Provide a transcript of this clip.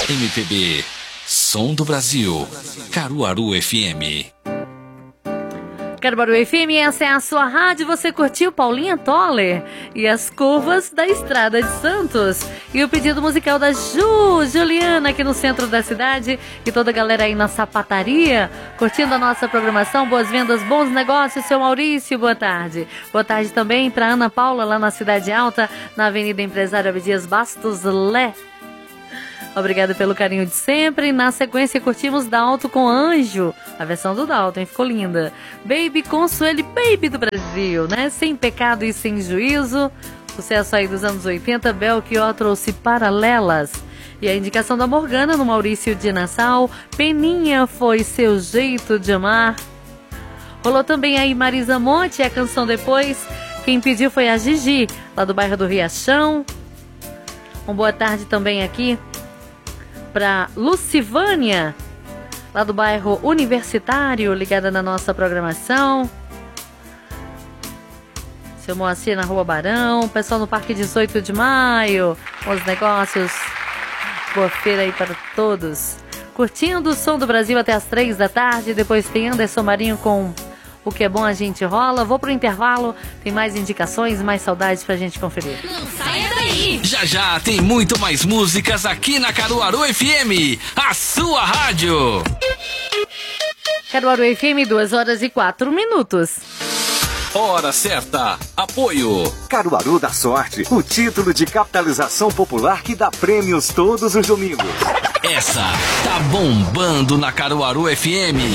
MPB, Som do Brasil, Caruaru FM. Caruaru FM, essa é a sua rádio. Você curtiu Paulinha Toller e as curvas da Estrada de Santos. E o pedido musical da Juliana, aqui no centro da cidade. E toda a galera aí na sapataria, curtindo a nossa programação. Boas vendas, bons negócios, seu Maurício, boa tarde. Boa tarde também para Ana Paula, lá na Cidade Alta, na Avenida Empresário Abdias Bastos Lé. Obrigada pelo carinho de sempre. Na sequência, curtimos Dalton com Anjo. A versão do Dalton, hein? Ficou linda. Baby Consuelo, Baby do Brasil, né? Sem pecado e sem juízo. Sucesso aí dos anos 80. Belchior trouxe Paralelas. E a indicação da Morgana no Maurício de Nassau. Peninha foi Seu Jeito de Amar. Rolou também aí Marisa Monte, a canção Depois. Quem pediu foi a Gigi, lá do bairro do Riachão. Boa tarde também aqui para Lucivânia, lá do bairro Universitário, ligada na nossa programação. Seu Moacir na Rua Barão, pessoal no Parque 18 de Maio, bons negócios, boa feira aí para todos. Curtindo o Som do Brasil até as 3 da tarde, depois tem Anderson Marinho com O Que É Bom A Gente Rola. Vou pro intervalo, tem mais indicações, mais saudades pra gente conferir. Não saia daí! Já já tem muito mais músicas aqui na Caruaru FM, a sua rádio. Caruaru FM, 2h04. Hora certa. Apoio Caruaru da Sorte, o título de capitalização popular que dá prêmios todos os domingos. Essa tá bombando na Caruaru FM.